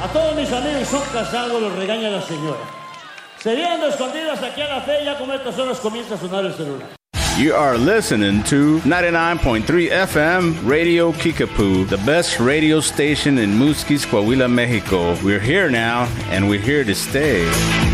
A todos mis amigos son casados, los regaña la señora. Se vienen de escondidas aquí a la fe, ya como estas horas comienza a sonar el celular. You are listening to 99.3 FM Radio Kickapoo, the best radio station in Musquis, Coahuila, Mexico. We're here now, and we're here to stay.